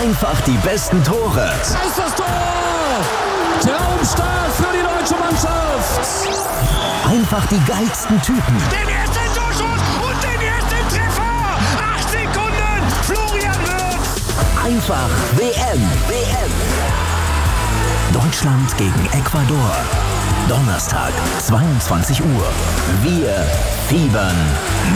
Einfach die besten Tore. Da ist das Tor! Traumstart für die deutsche Mannschaft! Einfach die geilsten Typen. Den ersten Torschuss und den ersten Treffer! 8 Sekunden, Florian Wirtz! Einfach WM. Deutschland gegen Ecuador. Donnerstag, 22 Uhr. Wir fiebern